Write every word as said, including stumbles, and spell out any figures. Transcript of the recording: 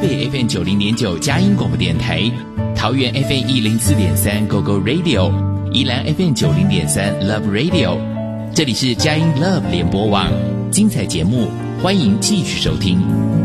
北 F M 九零点九佳音广播电台，桃园 F M 一零四点三 Go Go Radio， 宜兰 F M 九零点三 Love Radio， 这里是佳音 Love 联播网，精彩节目欢迎继续收听。